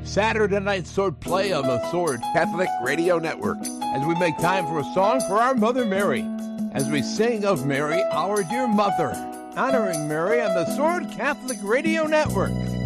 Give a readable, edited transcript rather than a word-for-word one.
Saturday Night Sword Play on the Sword Catholic Radio Network, as we make time for a song for our Mother Mary, as we sing of Mary, our dear mother, honoring Mary on the Sword Catholic Radio Network.